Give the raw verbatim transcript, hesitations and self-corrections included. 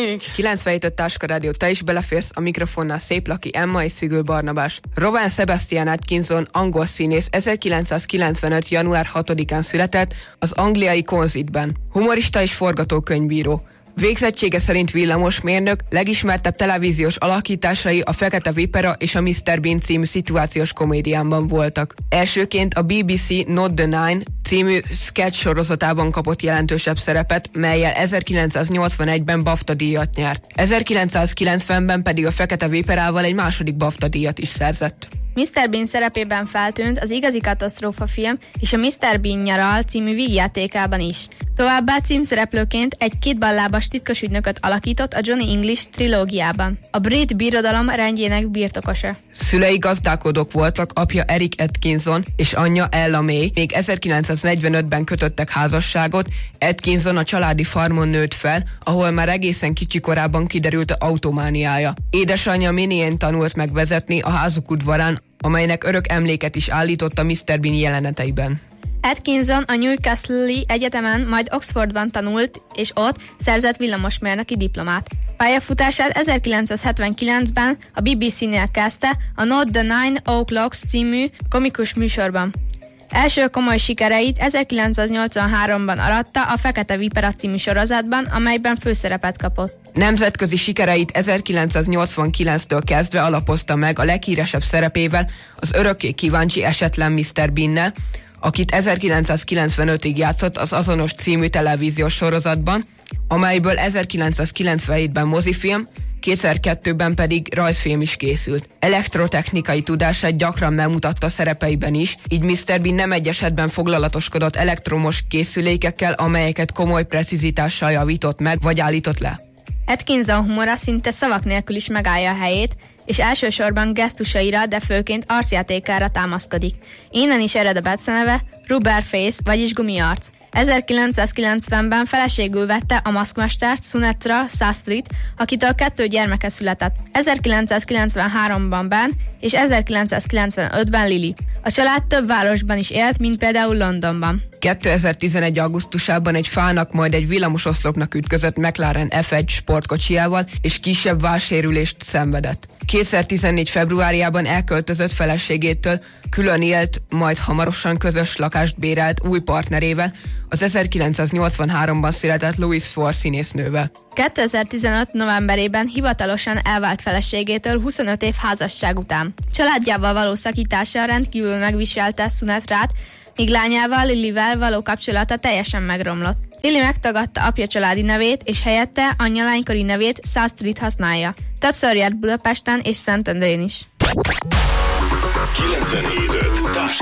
kilencvenhét öt Táska Rádió, te is beleférsz, a mikrofonnál Szép Laki, Emma és Szigül Barnabás. Rowan Sebastian Atkinson, angol színész, ezerkilencszázkilencvenöt. január hatodikán született az angliai Consett-ben. Humorista és forgatókönyvíró. Végzettsége szerint villamosmérnök, legismertebb televíziós alakításai a Fekete Vipera és a miszter Bean című szituációs komédiánban voltak. Elsőként a bé bé cé Not the Nine című sketch sorozatában kapott jelentősebb szerepet, mellyel ezerkilencszáznyolcvanegyben BAFTA díjat nyert. ezerkilencszázkilencvenben pedig a Fekete Viperával egy második BAFTA díjat is szerzett. miszter Bean szerepében feltűnt az Igazi Katasztrófa film és a miszter Bean nyaral című vígjátékában is. Továbbá címszereplőként egy kétballábas titkos ügynököt alakított a Johnny English trilógiában. A brit birodalom rendjének birtokosa. Szülei gazdálkodók voltak, apja Eric Atkinson és anyja Ella May. Még ezerkilencszáznegyvenötben kötöttek házasságot, Atkinson a családi farmon nőtt fel, ahol már egészen kicsi korában kiderült automániája. Édesanyja Minnie-n tanult meg vezetni a házuk udvarán, amelynek örök emléket is állított a miszter Bean jeleneteiben. Atkinson a Newcastle-i egyetemen, majd Oxfordban tanult, és ott szerzett villamosmérnöki diplomát. Pályafutását ezerkilencszázhetvenkilencben a bé bé cé-nél kezdte a Not the Nine O'Clocks című komikus műsorban. Első komoly sikereit ezerkilencszáznyolcvanháromban aratta a Fekete Vipera című sorozatban, amelyben főszerepet kapott. Nemzetközi sikereit ezerkilencszáznyolcvankilenctől kezdve alapozta meg a leghíresebb szerepével az Örökké kíváncsi esetlen miszter Beannel, akit ezerkilencszázkilencvenötig játszott az azonos című televíziós sorozatban, amelyből ezerkilencszázkilencvenhétben mozifilm, kétezer-kettőben pedig rajzfilm is készült. Elektrotechnikai tudását gyakran megmutatta szerepeiben is, így miszter Bean nem egy esetben foglalatoskodott elektromos készülékekkel, amelyeket komoly precizitással javított meg vagy állított le. Atkinson humora szinte szavak nélkül is megállja a helyét, és elsősorban gesztusaira, de főként arcjátékára támaszkodik. Innen is ered a beceneve Rubber Face, vagyis gumiarc. ezerkilencszázkilencvenben feleségül vette a maszkmestert, Sunetra Sastryt, akitől kettő gyermeke született. ezerkilencszázkilencvenháromban Ben és ezerkilencszázkilencvenötben Lily. A család több városban is élt, mint például Londonban. kétezer-tizenegy. augusztusában egy fának, majd egy villamososzlopnak ütközött McLaren ef egy sportkocsijával, és kisebb válsérülést szenvedett. kétezer-tizennégy. februárjában elköltözött feleségétől, külön élt, majd hamarosan közös lakást bérelt új partnerével, az ezerkilencszáznyolcvanháromban született Louise Ford színésznővel. kétezer-tizenöt. novemberében hivatalosan elvált feleségétől huszonöt év házasság után. Családjával való szakítása rendkívül megviselte Sunetrát, míg lányával, Lilyvel való kapcsolata teljesen megromlott. Lily megtagadta apja családi nevét, és helyette anyja lánykori nevét, Sastryt használja. Többször járt Budapesten és Szentendrén is. kilencvenhét öt